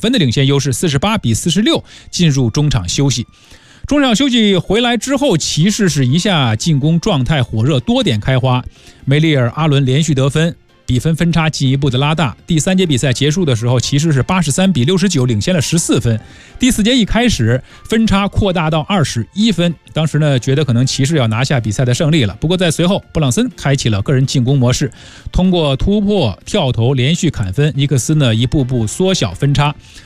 分的领先优势，48-46进入中场休息。中场休息回来之后，骑士是一下进攻状态火热，多点开花，梅利尔、阿伦连续得分，比分差进一步的拉大。第3节比赛结束的时候，骑士是83-69领先了14分。第4节一开始，分差扩大到21分。当时呢，觉得可能骑士要拿下比赛的胜利了。不过在随后，布朗森开启了个人进攻模式，通过突破、跳投连续砍分，尼克斯呢一步步缩小分差。